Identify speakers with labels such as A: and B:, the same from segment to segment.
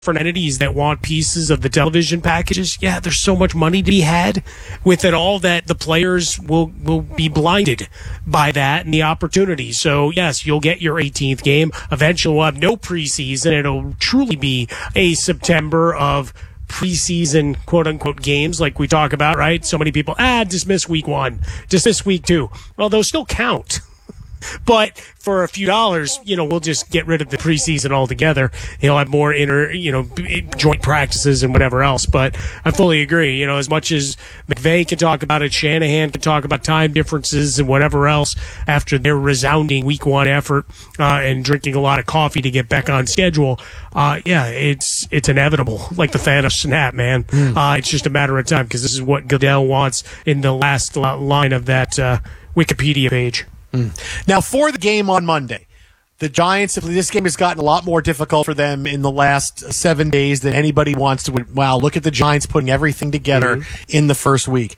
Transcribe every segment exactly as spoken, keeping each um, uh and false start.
A: different entities that want pieces of the television packages. Yeah, there's so much money to be had with it all that the players will, will be blinded by that and the opportunity. So, yes, you'll get your eighteenth game. Eventually, we'll have no preseason. It'll truly be a September of preseason quote-unquote games like we talk about, right? So many people, ah, dismiss week one, dismiss week two. Well, those still count. But for a few dollars, you know, we'll just get rid of the preseason altogether. He'll have more inter, you know, joint practices and whatever else. But I fully agree. You know, as much as McVay can talk about it, Shanahan can talk about time differences and whatever else after their resounding week one effort uh, and drinking a lot of coffee to get back on schedule. Uh, yeah, it's it's inevitable, like the Thanos snap, man. Mm. Uh, it's just a matter of time because this is what Goodell wants in the last line of that uh, Wikipedia page.
B: Mm. Now, for the game on Monday, the Giants, this game has gotten a lot more difficult for them in the last seven days than anybody wants to. Wow, look at the Giants putting everything together mm-hmm. in the first week.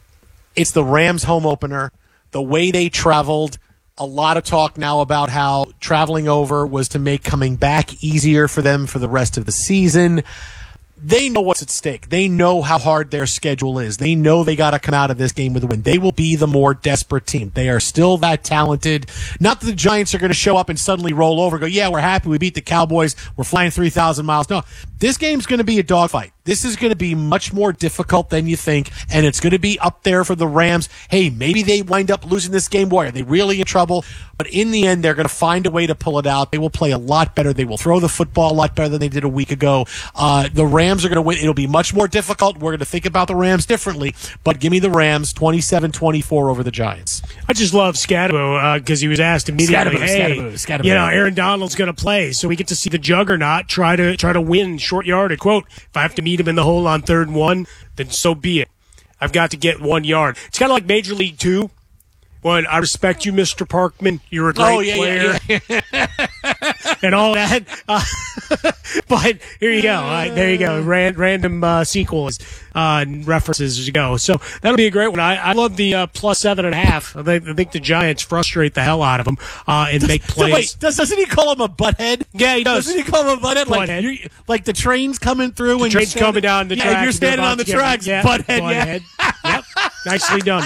B: It's the Rams home opener, the way they traveled. A lot of talk now about how traveling over was to make coming back easier for them for the rest of the season. They know what's at stake. They know how hard their schedule is. They know they got to come out of this game with a win. They will be the more desperate team. They are still that talented. Not that the Giants are going to show up and suddenly roll over and go, yeah, we're happy. We beat the Cowboys. We're flying three thousand miles. No, this game's going to be a dogfight. This is going to be much more difficult than you think, and it's going to be up there for the Rams. Hey, maybe they wind up losing this game. Boy, are they really in trouble? But in the end, they're going to find a way to pull it out. They will play a lot better. They will throw the football a lot better than they did a week ago. Uh, the Rams are going to win. It'll be much more difficult. We're going to think about the Rams differently, but give me the Rams twenty-seven twenty-four over the Giants.
A: I just love Scatabo because uh, he was asked immediately,
B: Scatabo,
A: hey,
B: Scatabo, Scatabo.
A: you know, Aaron Donald's going to play, so we get to see the juggernaut try to try to win short yardage. Quote, if I have to meet him in the hole on third and one, then so be it. I've got to get one yard. It's kind of like Major League Two. When I respect you, Mister Parkman. You're a great
B: oh, yeah,
A: player.
B: Yeah, yeah.
A: and all that. Uh, but here you go. Uh, there you go. Ran, random uh, sequels uh, references as you go. So that'll be a great one. I, I love the uh, plus seven and a half. I think, I think the Giants frustrate the hell out of them uh, and
B: does,
A: make plays.
B: Wait, does, doesn't he call him a butthead?
A: Yeah, he does.
B: Doesn't he call him a butthead? Like,
A: butthead.
B: you're, like the train's coming through.
A: The
B: and
A: train's
B: you're
A: coming down the
B: yeah,
A: track.
B: And you're standing on the tracks.
A: Yeah,
B: butthead.
A: butthead.
B: Yeah.
A: Yep. Nicely done.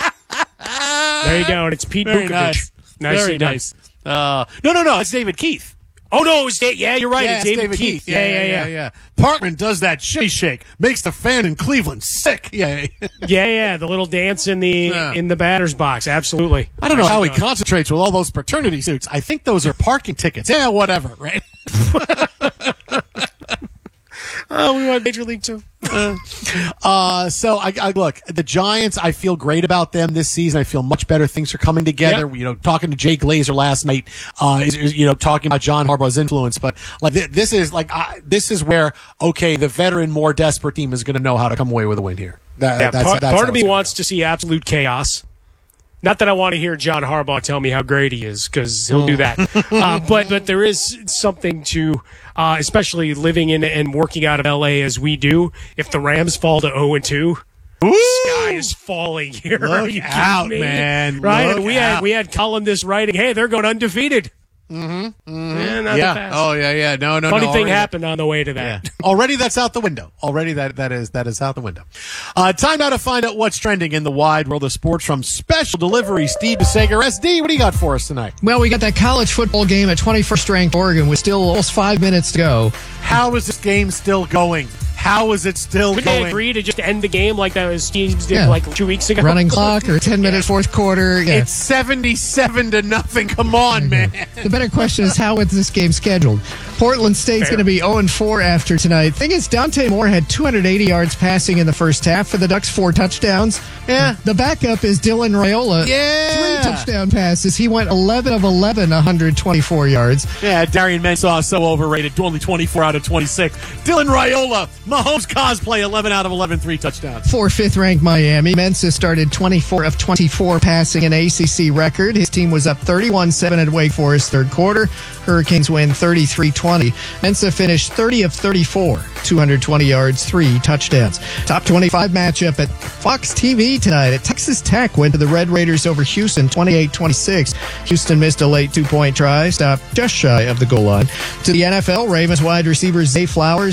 A: There you go. And it's Pete
B: Very
A: Vukovich.
B: Nice.
A: Nicely
B: Very
A: done.
B: nice. Uh, no, no, no. It's David Keith.
A: Oh, no, it's Dave. Yeah, you're right.
B: Yeah,
A: it's David,
B: David
A: Keith.
B: Keith.
A: Yeah, yeah, yeah. yeah.
B: yeah. Parkman does that shake shake, makes the fan in Cleveland sick. Yeah,
A: yeah, yeah. The little dance in the
B: yeah.
A: in the batter's box. Absolutely.
B: I don't know how he concentrates with all those paternity suits. I think those are parking tickets. Yeah, whatever, right?
A: Oh, we want Major League Two.
B: uh, uh, so I, I look the Giants. I feel great about them this season. I feel much better. Things are coming together. Yep. You know, talking to Jay Glazer last night. Uh, is, is, you know, talking about John Harbaugh's influence. But like th- this is like I, this is where okay, the veteran, more desperate team is going to know how to come away with a win here. That,
A: yeah,
B: that's,
A: part,
B: that's
A: part of me
B: go.
A: wants to see absolute chaos. Not that I want to hear John Harbaugh tell me how great he is, because he'll do that. uh, but but there is something to, uh, especially living in and working out of L A as we do. If the Rams fall to zero and two, sky is falling here.
B: Look out, me? man!
A: Right?
B: Look
A: we
B: out.
A: had we had columnists writing, "Hey, they're going undefeated."
B: Mm-hmm. mm-hmm.
A: Yeah, not
B: yeah.
A: the fast.
B: Oh yeah, yeah. No, no.
A: Funny
B: no,
A: thing
B: already.
A: happened on the way to that.
B: Yeah. Already, that's out the window. Already, that that is that is out the window. Uh, time now to find out what's trending in the wide world of sports from Special Delivery. Steve DeSager, S D. What do you got for us tonight?
C: Well, we got that college football game at twenty-first ranked Oregon with still almost five minutes to go.
B: How is this game still going? How is it still
A: Could
B: going?
A: they agree to just end the game like that was teams did
C: Yeah.
A: like two weeks ago?
C: Running clock or ten minute fourth quarter. Yeah.
B: It's seventy-seven to nothing. Come on, man.
C: The better question is, how is this game scheduled? Portland State's going to be oh and four after tonight. Thing is, Dante Moore had two hundred eighty yards passing in the first half for the Ducks, four touchdowns.
B: Yeah.
C: The backup is Dylan Raiola.
B: Yeah.
C: Three touchdown passes. He went eleven of eleven, one hundred twenty-four yards.
B: Yeah, Darian Mensah is so overrated. Only twenty-four out of twenty-six. Dylan Raiola, Mahomes cosplay, eleven out of eleven, three touchdowns.
C: For fifth-ranked Miami, Mensah started twenty-four of twenty-four, passing an A C C record. His team was up thirty-one seven at Wake Forest third quarter. Hurricanes win thirty-three twenty. Mensah finished thirty of thirty-four, two hundred twenty yards, three touchdowns. Top twenty-five matchup at Fox T V tonight. At Texas Tech went to the Red Raiders over Houston, twenty-eight twenty-six. Houston missed a late two-point try, stopped just shy of the goal line. To the N F L, Ravens wide receiver Zay Flowers